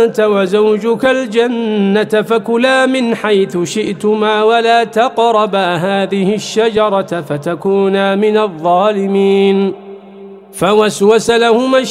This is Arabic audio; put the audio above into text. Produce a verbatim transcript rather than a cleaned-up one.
أنت وزوجك الجنة فكلا من حيث شئتما ولا تقربا هذه الشجرة فتكونا من الظالمين. فوسوس لهما